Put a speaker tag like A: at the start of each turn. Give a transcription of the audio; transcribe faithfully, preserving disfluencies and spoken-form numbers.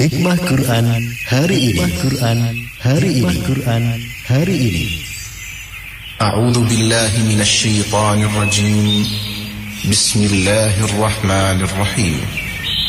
A: Hikmah Quran hari ini. Quran hari ini. Quran hari ini.
B: A'udzu billahi minasy syaithanir rajim. Bismillahirrahmanirrahim.